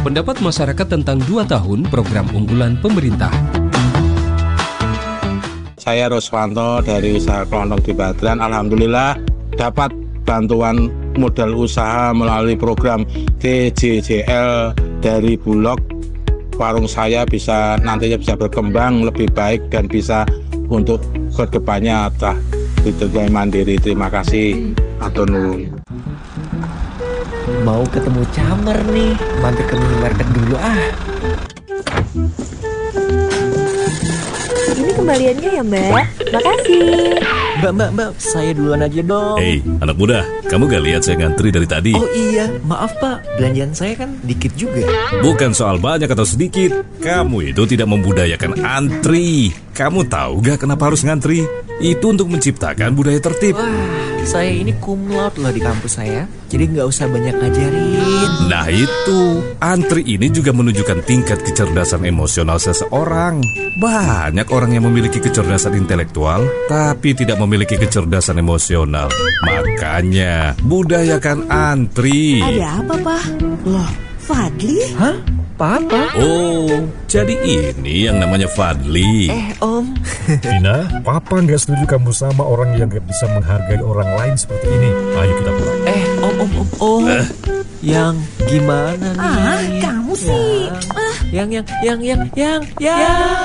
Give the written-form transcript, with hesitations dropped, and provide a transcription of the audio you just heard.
Pendapat masyarakat tentang 2 tahun program unggulan pemerintah. Saya Roswanto dari usaha kelontong di Badran. Alhamdulillah dapat bantuan modal usaha melalui program TJJL dari Bulog. Warung saya nantinya bisa berkembang lebih baik dan bisa untuk kedepannya telah diterjemah mandiri. Terima kasih. Atur nuwun. Mau ketemu Camer nih, mampir ke minimarket dulu ah. Ini kembaliannya ya Mbak. Makasih. Mbak, saya duluan aja dong. Hei, anak muda, kamu gak lihat saya ngantri dari tadi? Oh iya, maaf Pak, belanjaan saya kan dikit juga. Bukan soal banyak atau sedikit, kamu itu tidak membudayakan antri. Kamu tahu gak kenapa harus ngantri? Itu untuk menciptakan budaya tertib. Wah, saya ini cum laude loh di kampus saya, jadi nggak usah banyak ngajarin. Nah itu, antri ini juga menunjukkan tingkat kecerdasan emosional seseorang. Banyak orang yang memiliki kecerdasan intelektual, tapi tidak memiliki kecerdasan emosional. Makanya, budayakan antri. Ada apa, Pak? Loh, Fadli? Hah? Papa? Oh, jadi ini yang namanya Fadli. Om. Vina, Papa nggak setuju kamu sama orang yang nggak bisa menghargai orang lain seperti ini. Ayo kita pulang. Om. Yang gimana nih? Kamu sih. Yang